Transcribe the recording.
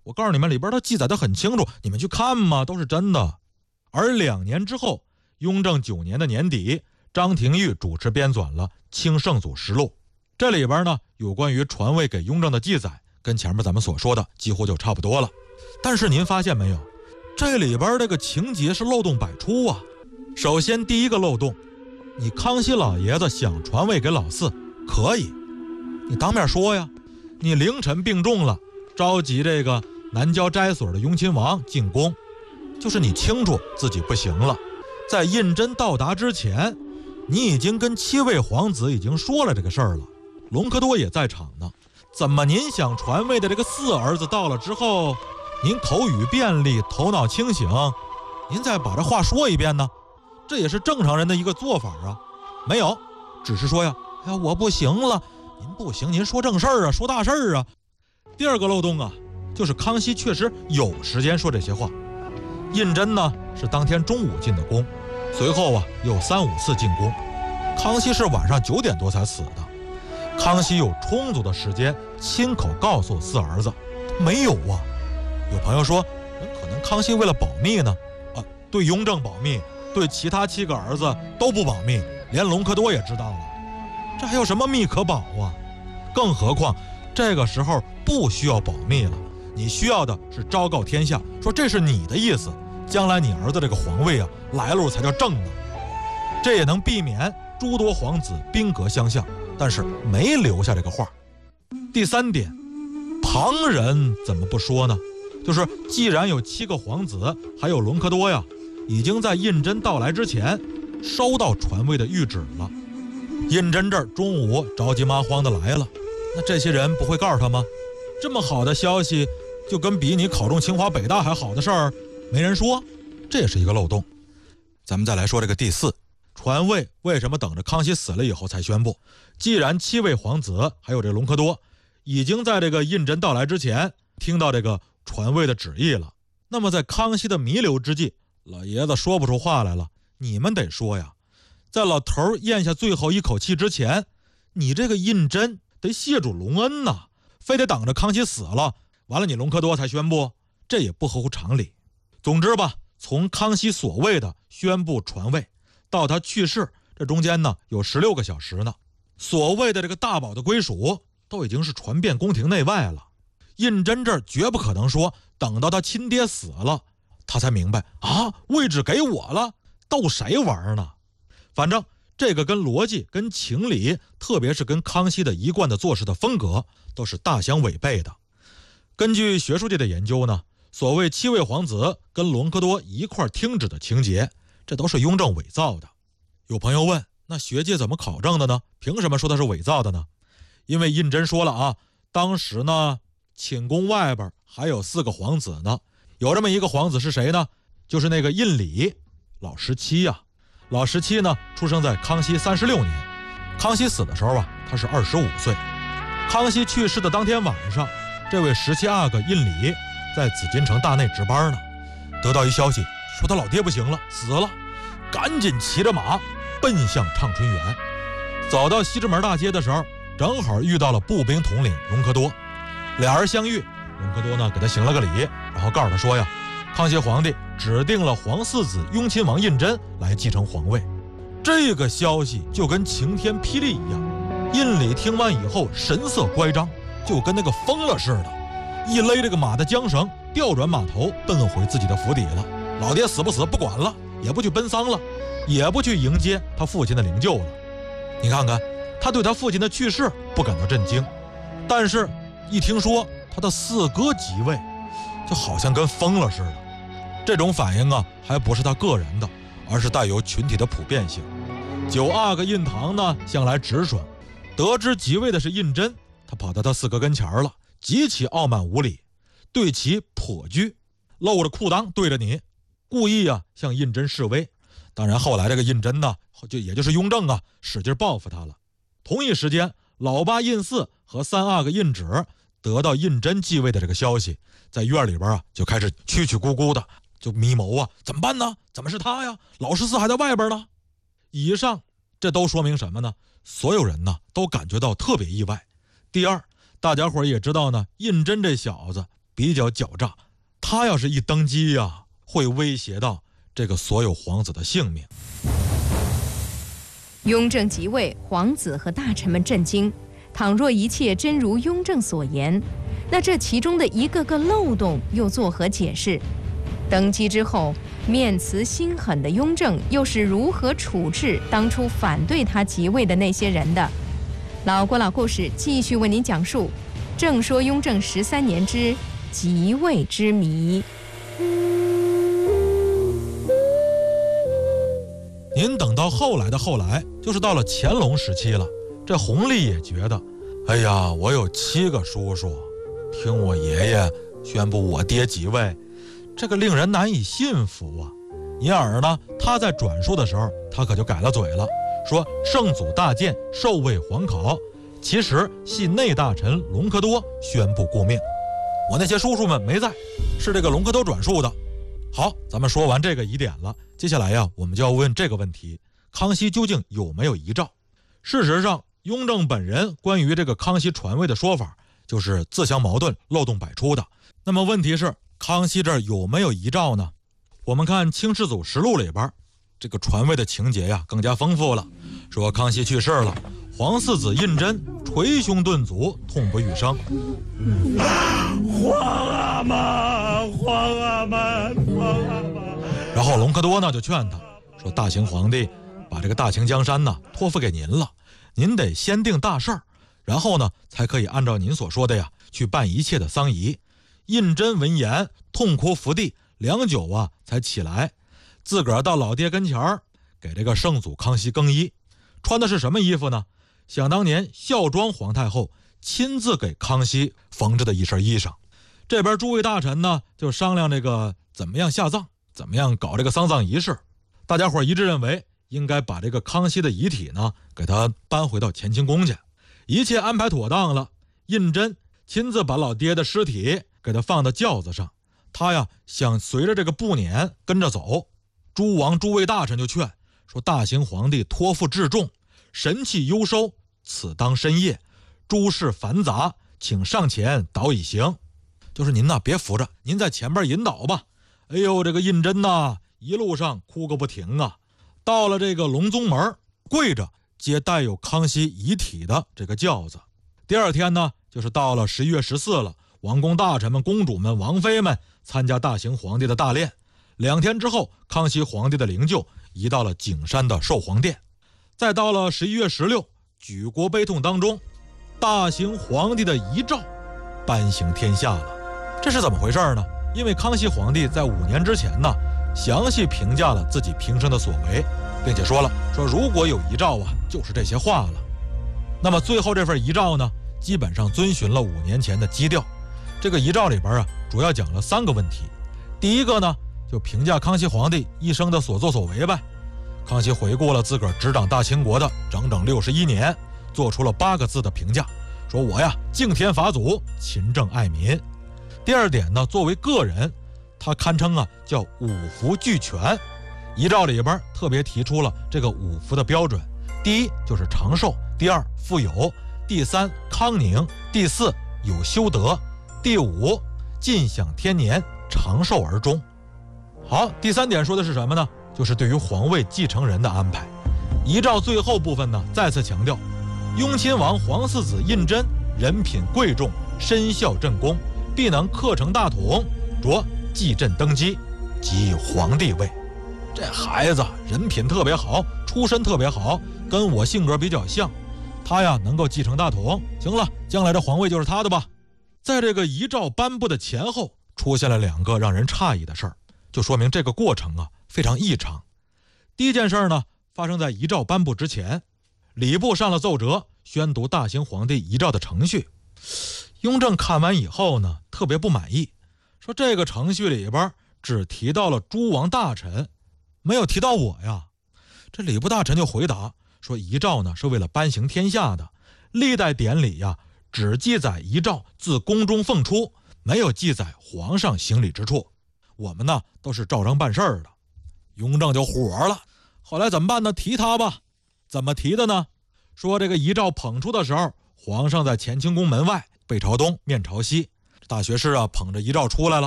我告诉你们，里边都记载得很清楚，你们去看嘛，都是真的。而2年之后，雍正9年的年底，张廷玉主持编纂了《清圣祖实录》，这里边呢有关于传位给雍正的记载，跟前面咱们所说的几乎就差不多了。但是您发现没有，这里边这个情节是漏洞百出啊。首先第一个漏洞，你康熙老爷子想传位给老四可以，你当面说呀，你凌晨病重了，召集这个南郊斋所的雍亲王进宫，就是你清楚自己不行了，在胤禛到达之前，你已经跟7位皇子已经说了这个事儿了，隆科多也在场呢。怎么您想传位的这个4儿子到了之后，您口语便利，头脑清醒，您再把这话说一遍呢？这也是正常人的一个做法啊。没有，只是说呀，我不行了。您不行，您说正事儿啊，说大事儿啊。第二个漏洞啊，就是康熙确实有时间说这些话。胤禛呢是当天中午进的宫，随后啊又3、5次进宫。康熙是晚上9点多才死的。康熙有充足的时间亲口告诉4儿子，没有啊。有朋友说，可能康熙为了保密呢，对雍正保密，对其他7个儿子都不保密，连隆科多也知道了，这还有什么密可保啊？更何况这个时候不需要保密了，你需要的是昭告天下，说这是你的意思，将来你儿子这个皇位啊，来路才叫正呢。这也能避免诸多皇子兵革相向，但是没留下这个话。第3点，旁人怎么不说呢？就是既然有7个皇子还有隆科多呀，已经在胤禛到来之前收到传位的谕旨了，胤禛这儿中午着急麻慌的来了，那这些人不会告诉他吗？这么好的消息，就跟比你考中清华北大还好的事儿没人说，这也是一个漏洞。咱们再来说这个第4，传位为什么等着康熙死了以后才宣布？既然7位皇子还有这隆科多已经在这个胤禛到来之前听到这个传位的旨意了，那么在康熙的弥留之际，老爷子说不出话来了，你们得说呀。在老头咽下最后一口气之前，你这个胤禛得谢主隆恩呐，非得等着康熙死了，完了你隆科多才宣布，这也不合乎常理。总之吧，从康熙所谓的宣布传位到他去世，这中间呢有16个小时呢。所谓的这个大宝的归属都已经是传遍宫廷内外了。胤禛这儿绝不可能说等到他亲爹死了他才明白啊，位置给我了，逗谁玩呢？反正这个跟逻辑跟情理，特别是跟康熙的一贯的做事的风格都是大相违背的。根据学术界的研究呢，所谓7位皇子跟隆科多一块听旨的情节，这都是雍正伪造的。有朋友问，那学界怎么考证的呢？凭什么说它是伪造的呢？因为胤禛说了啊，当时呢寝宫外边还有4个皇子呢，有这么一个皇子是谁呢？就是那个胤礼，老17呀。老17呢出生在康熙36年，康熙死的时候啊他是25岁。康熙去世的当天晚上，这位17阿哥胤礼在紫禁城大内值班呢，得到一消息说他老爹不行了，死了，赶紧骑着马奔向畅春园。走到西直门大街的时候，正好遇到了步兵统领隆科多，俩人相遇，隆科多呢给他行了个礼，然后告诉他说呀，康熙皇帝指定了皇四子雍亲王胤禛来继承皇位。这个消息就跟晴天霹雳一样，胤礼听完以后神色乖张，就跟那个疯了似的，一勒这个马的缰绳，调转马头奔回自己的府邸了。老爹死不死不管了，也不去奔丧了，也不去迎接他父亲的灵柩了。你看看，他对他父亲的去世不感到震惊，但是一听说他的4哥即位，就好像跟疯了似的。这种反应啊，还不是他个人的，而是带有群体的普遍性。9阿哥胤堂呢向来直爽，得知即位的是胤禛，他跑到他4哥跟前了，极其傲慢无礼，对其颇拘，露着裤裆对着你，故意啊向胤禛示威。当然后来这个胤禛呢，也就是雍正啊，使劲报复他了。同一时间，老8胤4和3阿哥胤祉得到胤禛继位的这个消息，在院里边啊就开始蛐蛐咕咕的就密谋啊，怎么办呢？怎么是他呀？老14还在外边呢。以上这都说明什么呢？所有人呢都感觉到特别意外。第二，大家伙也知道呢，胤禛这小子比较狡诈，他要是一登基呀，会威胁到这个所有皇子的性命。 雍正即位，皇子和大臣们震惊。倘若一切真如雍正所言，那这其中的一个个漏洞又作何解释？登基之后，面慈心狠的雍正又是如何处置当初反对他即位的那些人的？老郭老故事继续为您讲述正说雍正13年之即位之谜。 您等到后来的后来，就是到了乾隆时期了，这弘历也觉得，哎呀，我有7个叔叔，听我爷爷宣布我爹即位，这个令人难以信服啊。因而呢，他在转述的时候，他可就改了嘴了，说圣祖大鉴授位皇考，其实系内大臣隆科多宣布顾命，我那些叔叔们没在，是这个隆科多转述的。好，咱们说完这个疑点了，接下来呀，我们就要问这个问题：康熙究竟有没有遗诏？事实上，雍正本人关于这个康熙传位的说法，就是自相矛盾、漏洞百出的。那么问题是，康熙这儿有没有遗诏呢？我们看《清世祖实录》里边，这个传位的情节呀更加丰富了。说康熙去世了，皇四子胤禛捶胸顿足，痛不欲生。 皇阿玛，皇阿玛，皇阿玛。 然后隆科多呢就劝他说：“大清皇帝把这个大清江山呢托付给您了，您得先定大事儿，然后呢才可以按照您所说的呀去办一切的丧仪。”胤禛闻言痛哭伏地，良久啊才起来，自个儿到老爹跟前儿给这个圣祖康熙更衣，穿的是什么衣服呢？想当年孝庄皇太后亲自给康熙缝制的一身衣裳。这边诸位大臣呢就商量这个怎么样下葬，怎么样搞这个丧葬仪式。大家伙一致认为应该把这个康熙的遗体呢给他搬回到乾清宫去。一切安排妥当了，胤禛亲自把老爹的尸体给他放到轿子上，他呀想随着这个步辇跟着走。诸王诸位大臣就劝说：“大清皇帝托付至重，神器忧收，此当深夜，诸事繁杂，请上前导以行。”就是您呐别扶着，您在前边引导吧。哎呦，这个胤禛呐一路上哭个不停啊。到了这个隆宗门，跪着接带有康熙遗体的这个轿子。第二天呢，就是到了11月14了，王公大臣们、公主们、王妃们参加大行皇帝的大殓。2天之后，康熙皇帝的灵柩移到了景山的寿皇殿。再到了11月16，举国悲痛当中，大行皇帝的遗诏颁行天下了。这是怎么回事呢？因为康熙皇帝在5年之前呢，详细评价了自己平生的所为，并且说如果有遗诏啊，就是这些话了。那么最后这份遗诏呢，基本上遵循了5年前的基调。这个遗诏里边啊，主要讲了3个问题。第一个呢，就评价康熙皇帝一生的所作所为呗。康熙回顾了自个儿执掌大清国的整整61年，做出了8个字的评价，说我呀敬天法祖，勤政爱民。第二点呢，作为个人，他堪称啊叫5福俱全。遗诏里边特别提出了这个5福的标准：第一就是长寿，第2富有，第3康宁，第4有修德，第5尽享天年，长寿而终。好，第3点说的是什么呢？就是对于皇位继承人的安排。遗诏最后部分呢，再次强调，雍亲王皇四子胤禛人品贵重，身效朕功，必能克成大统，着继朕登基，即皇帝位。这孩子人品特别好，出身特别好，跟我性格比较像，他呀能够继承大统。行了，将来这皇位就是他的吧。在这个遗诏颁布的前后，出现了2个让人诧异的事儿，就说明这个过程啊非常异常。第一件事呢，发生在遗诏颁布之前，礼部上了奏折，宣读大清皇帝遗诏的程序。雍正看完以后呢，特别不满意，说这个程序里边只提到了诸王大臣，没有提到我呀。这礼部大臣就回答说，遗诏呢是为了颁行天下的，历代典礼呀只记载遗诏自宫中奉出，没有记载皇上行礼之处，我们呢都是照章办事儿的。雍正就火了，后来怎么办呢？提他吧。怎么提的呢？说这个遗诏捧出的时候，皇上在乾清宫门外，背朝东面朝西， 大学士啊捧着遗诏出来了。